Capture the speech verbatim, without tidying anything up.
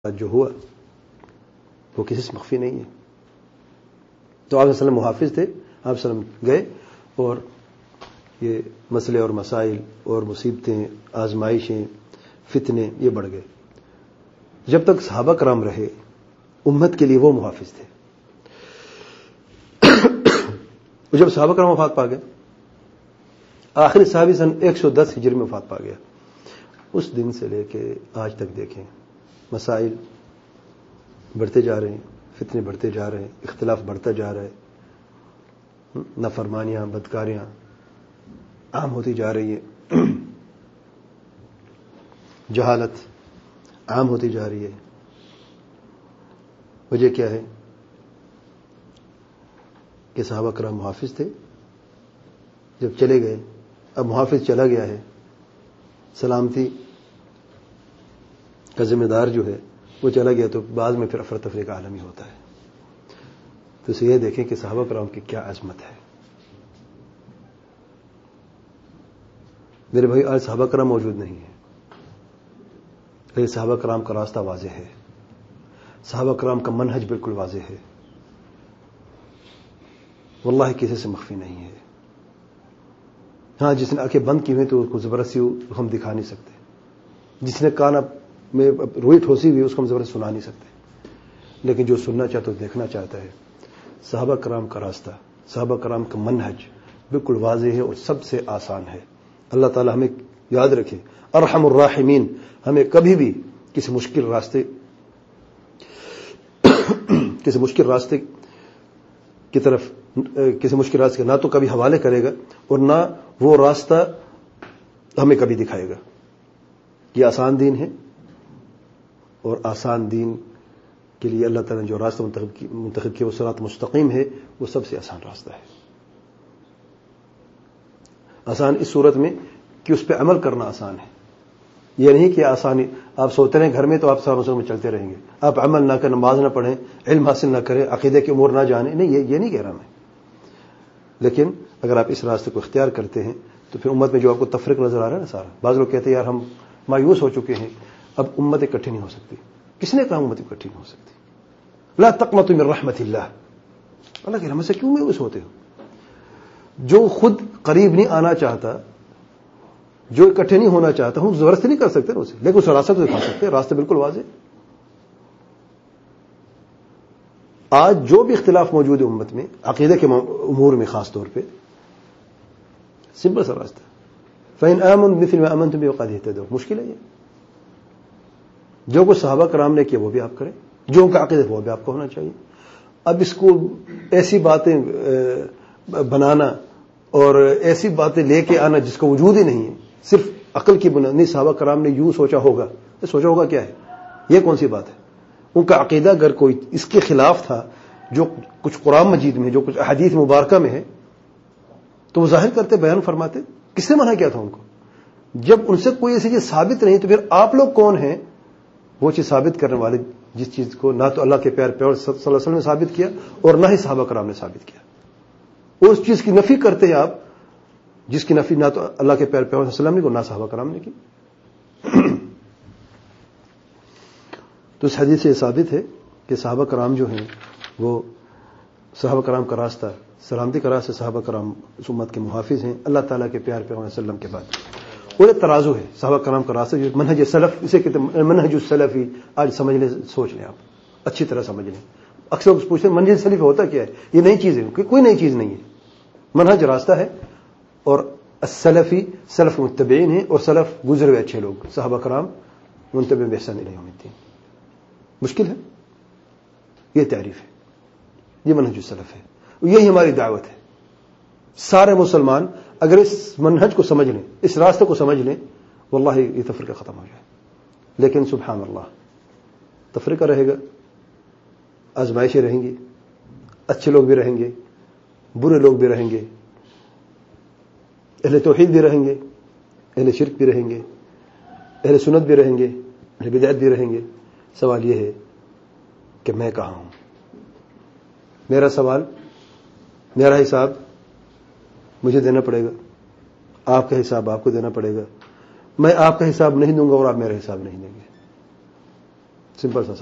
جو ہوا وہ کسی سے مخفی نہیں ہے. تو آپ وسلم محافظ تھے. آپ وسلم گئے اور یہ مسئلے اور مسائل اور مصیبتیں، آزمائشیں، فتنے یہ بڑھ گئے. جب تک صحابہ کرام رہے امت کے لیے وہ محافظ تھے. جب صحابہ کرام وفات پا گئے، آخری صحابی سن ایک سو دس ہجری میں وفات پا گیا، اس دن سے لے کے آج تک دیکھیں مسائل بڑھتے جا رہے ہیں، فتنے بڑھتے جا رہے ہیں، اختلاف بڑھتا جا رہا ہے، نافرمانیاں، بدکاریاں عام ہوتی جا رہی ہیں، جہالت عام ہوتی جا رہی ہے. وجہ کیا ہے؟ کہ صحابہ کرام محافظ تھے، جب چلے گئے، اب محافظ چلا گیا ہے، سلامتی کا ذمہ دار جو ہے وہ چلا گیا، تو بعد میں پھر افراتفری کا عالم ہی ہوتا ہے. تو اسے یہ دیکھیں کہ صحابہ کرام کی کیا عظمت ہے. میرے بھائی آج صحابہ کرام موجود نہیں ہے، لیکن صحابہ کرام کا راستہ واضح ہے، صحابہ کرام کا منہج بالکل واضح ہے، واللہ کسی سے مخفی نہیں ہے. ہاں جس نے آنکھیں بند کی ہوئی تو اس کو زبردستی ہم دکھا نہیں سکتے، جس نے کان میں روئی ٹھوسی ہوئی اس کو ہم زبردستی سنا نہیں سکتے، لیکن جو سننا چاہتا ہے دیکھنا چاہتا ہے. صحابہ کرام کا راستہ، صحابہ کرام کا منہج بالکل واضح ہے اور سب سے آسان ہے. اللہ تعالی ہمیں یاد رکھے، ارحم الراحمین ہمیں کبھی بھی کسی مشکل راستے کسی مشکل راستے کی طرف کسی مشکل راستے نہ تو کبھی حوالے کرے گا اور نہ وہ راستہ ہمیں کبھی دکھائے گا. یہ آسان دین ہے، اور آسان دین کے لیے اللہ تعالیٰ نے جو راستہ منتخب کیا وہ صراط مستقیم ہے، وہ سب سے آسان راستہ ہے. آسان اس صورت میں کہ اس پہ عمل کرنا آسان ہے. یہ نہیں کہ آسانی آپ سوتے رہیں گھر میں تو آپ ساروں میں چلتے رہیں گے، آپ عمل نہ کریں، نماز نہ پڑھیں، علم حاصل نہ کریں، عقیدے کے امور نہ جانیں، نہیں، یہ یہ نہیں کہہ رہا میں. لیکن اگر آپ اس راستے کو اختیار کرتے ہیں تو پھر امت میں جو آپ کو تفریق نظر آ رہا ہے نا سارا، بعض لوگ کہتے ہیں یار ہم مایوس ہو چکے ہیں، اب امت اکٹھی نہیں ہو سکتی. کس نے کہا امت اکٹھی نہیں ہو سکتی؟ لا تقنطوا من رحمت اللہ. اللہ کی رحمت سے کیوں مایوس ہوتے ہو؟ جو خود قریب نہیں آنا چاہتا، جو اکٹھے نہیں ہونا چاہتا، ہم زبردستی نہیں کر سکتے نا اسے، لیکن اس راستہ تو دکھا سکتے ہیں. راستہ بالکل واضح. آج جو بھی اختلاف موجود ہے امت میں عقیدے کے امور میں خاص طور پہ، سمپل سا راستہ، فَإِنْ آمَنُوا بِمِثْلِ مَا آمَنْتُم بِهِ فَقَدِ اهْتَدَوْا. مشکل ہے یہ. جو کچھ صحابہ کرام نے کیا وہ بھی آپ کریں، جو ان کا عقیدہ وہ بھی آپ کو ہونا چاہیے. اب اس کو ایسی باتیں بنانا اور ایسی باتیں لے کے آنا جس کا وجود ہی نہیں ہے، صرف عقل کی بنیاد نہیں. صحابہ کرام نے یوں سوچا ہوگا، سوچا ہوگا کیا ہے؟ یہ کون سی بات ہے؟ ان کا عقیدہ اگر کوئی اس کے خلاف تھا، جو کچھ قرآن مجید میں، جو کچھ احادیث مبارکہ میں ہے، تو وہ ظاہر کرتے، بیان فرماتے. کس نے منع کیا تھا ان کو؟ جب ان سے کوئی ایسی چیز ثابت نہیں تو پھر آپ لوگ کون ہیں وہ چیز ثابت کرنے والے، جس چیز کو نہ تو اللہ کے پیارے پیغمبر صلی اللہ علیہ وسلم نے ثابت کیا اور نہ ہی صحابہ کرام نے ثابت کیا. اور اس چیز کی نفی کرتے ہیں آپ جس کی نفی نہ تو اللہ کے پیارے پیغمبر صلی اللہ علیہ وسلم نے نہ صحابہ کرام نے کی. تو اس حدیث سے یہ ثابت ہے کہ صحابہ کرام جو ہیں وہ صحابہ کرام کا راستہ، سلامتی کا راستہ، صحابہ کرام اس امت کے محافظ ہیں اللہ تعالیٰ کے پیارے پیغمبر صلی اللہ علیہ وسلم کے بعد. اور ایک ترازو ہے صحابہ کرام کا راستہ، جو منہج سلف، اسے کہتے ہیں منہج السلفی. آج سمجھ لیں، سوچ لیں، آپ اچھی طرح سمجھ لیں. اکثر لوگ پوچھتے ہیں منہج سلفی ہوتا کیا ہے؟ یہ نئی چیز ہے. کوئی نئی چیز نہیں ہے. منہج راستہ ہے، اور السلفی سلف متبعین ہیں، اور سلف گزرے ہوئے اچھے لوگ، صحابہ کرام منتبع بإحسان الی یوم الدین. مشکل ہے؟ یہ تعریف ہے، یہ منہج السلف ہے، یہی ہماری دعوت ہے. سارے مسلمان اگر اس منہج کو سمجھ لیں، اس راستے کو سمجھ لیں، واللہ یہ تفریقہ ختم ہو جائے. لیکن سبحان اللہ، تفریقہ رہے گا، آزمائشیں رہیں گی، اچھے لوگ بھی رہیں گے، برے لوگ بھی رہیں گے، اہل توحید بھی رہیں گے، اہل شرک بھی رہیں گے، اہل سنت بھی رہیں گے، اہل بدعت بھی رہیں گے. سوال یہ ہے کہ میں کہاں ہوں؟ میرا سوال، میرا حساب مجھے دینا پڑے گا، آپ کا حساب آپ کو دینا پڑے گا. میں آپ کا حساب نہیں دوں گا اور آپ میرا حساب نہیں دیں گے. سمپل سا